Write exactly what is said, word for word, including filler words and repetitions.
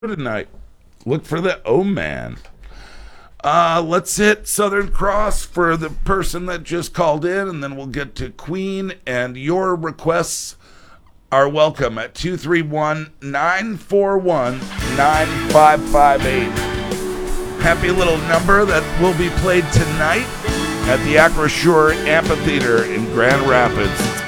tonight. Look for the O Man. Uh, let's hit Southern Cross for the person that just called in, and then we'll get to Queen. And your requests are welcome at two three one, nine four one, nine five five eight. Happy little number that will be played tonight at the Acroshore Amphitheater in Grand Rapids. It's